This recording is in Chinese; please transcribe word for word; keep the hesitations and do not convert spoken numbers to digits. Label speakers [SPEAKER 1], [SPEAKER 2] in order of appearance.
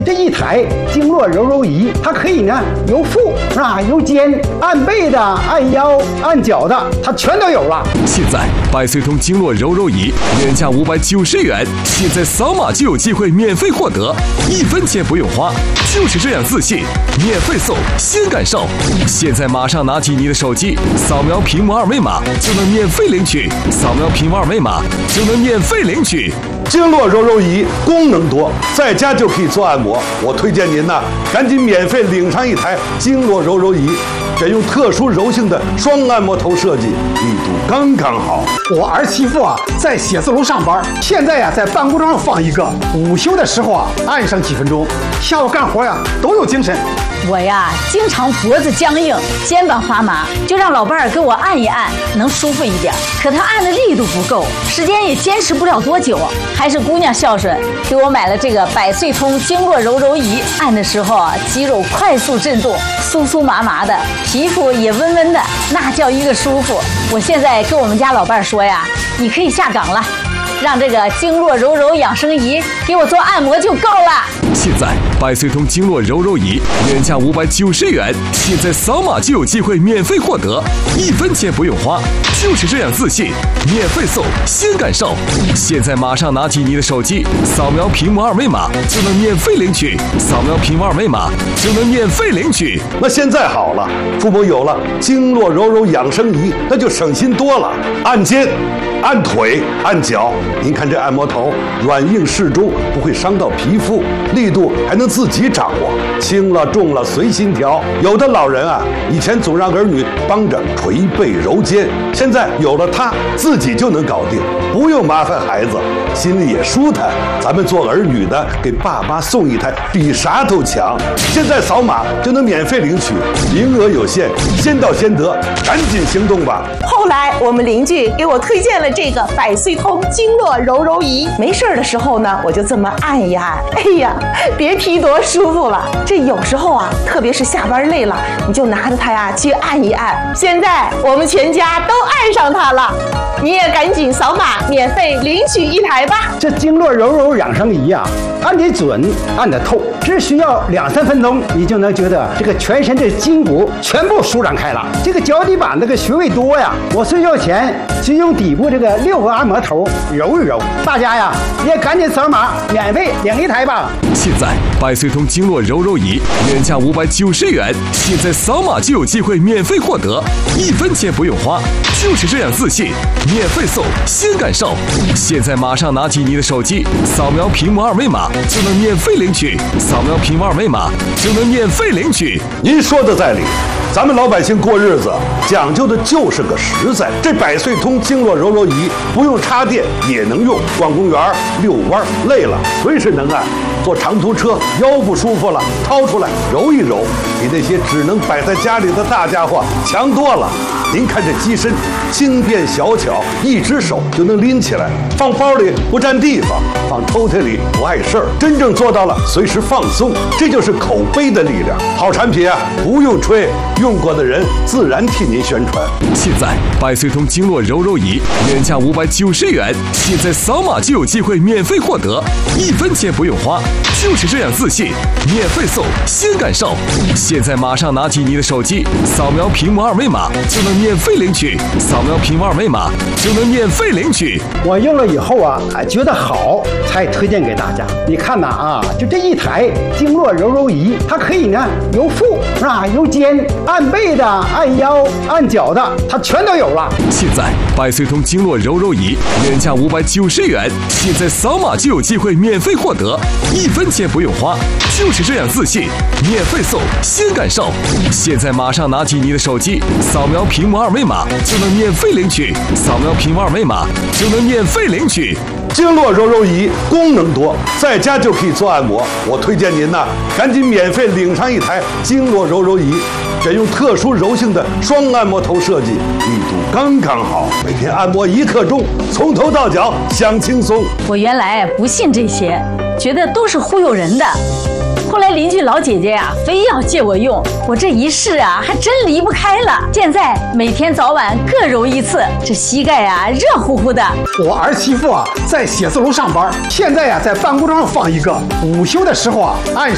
[SPEAKER 1] 这一台经络柔柔仪，它可以呢由腹是吧，由肩按背的、按腰、按脚的，它全都有了。
[SPEAKER 2] 现在百岁通经络柔柔仪原价五百九十元，现在扫码就有机会免费获得，一分钱不用花，就是这样自信，免费送，先感受。现在马上拿起你的手机，扫描屏幕二维码就能免费领取，扫描屏幕二维码就能免费领取。
[SPEAKER 3] 经络柔柔仪功能多，在家就可以做按摩。我推荐您呢，赶紧免费领上一台经络柔柔仪，选用特殊柔性的双按摩头设计，力度刚刚好。
[SPEAKER 1] 我儿媳妇啊，在写字楼上班，现在呀、啊、在办公桌上放一个，午休的时候啊按上几分钟，下午干活呀都有精神。
[SPEAKER 4] 我呀经常脖子僵硬，肩膀发麻，就让老伴儿给我按一按，能舒服一点。可他按的力度不够，时间也坚持不了多久。还是姑娘孝顺，给我买了这个百岁通经络柔柔仪，按的时候啊，肌肉快速震动，酥酥麻麻的，皮肤也温温的，那叫一个舒服。我现在跟我们家老伴儿说呀，你可以下岗了，让这个经络柔柔养生仪给我做按摩就够了。
[SPEAKER 2] 现在百岁通经络柔柔仪原价五百九十元，现在扫码就有机会免费获得，一分钱不用花，就是这样自信，免费送，先感受。现在马上拿起你的手机，扫描屏幕二维码就能免费领取，扫描屏幕二维码就能免费领取。
[SPEAKER 3] 那现在好了，父母有了经络柔柔养生仪，那就省心多了。按肩、按腿、按脚，您看这按摩头软硬适中，不会伤到皮肤，力度还能自己掌握，轻了重了随心调。有的老人啊，以前总让儿女帮着捶背揉肩，现在有了它，自己就能搞定，不用麻烦孩子，心里也舒坦。咱们做儿女的，给爸妈送一台，比啥都强。现在扫码就能免费领取，名额有限，先到先得，赶紧行动吧。
[SPEAKER 5] 后来我们邻居给我推荐了这个百岁通经络柔柔仪，没事的时候呢，我就这么按一按，哎呀，别提多舒服了。这有时候啊，特别是下班累了，你就拿着它呀去按一按。现在我们全家都按上它了，你也赶紧扫码免费领取一台吧。
[SPEAKER 1] 这经络柔柔养生仪啊，按得准，按得透，只需要两三分钟，你就能觉得这个全身的筋骨全部舒展开了。这个脚底板这个穴位多呀，我睡觉前就用底部这个六个按摩头揉一揉。大家呀也赶紧扫码免费领一台吧。
[SPEAKER 2] 现在百岁通经络柔柔仪原价五百九十元，现在扫码就有机会免费获得，一分钱不用花，就是这样自信，免费送，先感受。现在马上拿起你的手机，扫描屏幕二维码就能免费领取，扫描屏幕二维码就能免费领取。
[SPEAKER 3] 您说的在理，咱们老百姓过日子讲究的就是个实在。这百岁通经络柔柔仪不用插电也能用，逛公园、遛弯累了随时能按。坐长途车腰不舒服了，掏出来揉一揉，比那些只能摆在家里的大家伙强多了。您看这机身轻便小巧，一只手就能拎起来，放包里不占地方，放抽屉里不碍事儿，真正做到了随时放松。这就是口碑的力量。好产品啊，不用吹，用过的人自然替您宣传。
[SPEAKER 2] 现在百岁通经络柔柔仪原价五百九十元，现在扫码就有机会免费获得，一分钱不用花，就是这样自信，免费送，先感受。现在马上拿起你的手机，扫描屏幕二维码就能免费领取，扫描屏幕二维码就能免费领取。
[SPEAKER 1] 我用了以后啊，觉得好，才推荐给大家。你看呐啊，就这一台经络柔柔仪，它可以呢由腹是吧，由肩按背的、按腰、按脚的，它全都有了。
[SPEAKER 2] 现在百岁通经络柔柔仪原价五百九十元，现在扫码就有机会免费获得，一分钱不用花，就是这样自信，免费送，先感受。现在马上拿起你的手机，扫描屏幕二维码就能免费领取，扫描屏幕二维码就能免费领取。
[SPEAKER 3] 经络柔柔仪功能多，在家就可以做按摩。我推荐您呢，赶紧免费领上一台经络柔柔仪，选用特殊柔性的双按摩头设计，力度刚刚好，每天按摩一刻钟，从头到脚享轻松。
[SPEAKER 4] 我原来不信这些，觉得都是忽悠人的。后来邻居老姐姐呀、啊，非要借我用，我这一试啊，还真离不开了。现在每天早晚各揉一次，这膝盖啊热乎乎的。
[SPEAKER 1] 我儿媳妇啊在写字楼上班，现在呀、啊、在办公桌上放一个，午休的时候啊按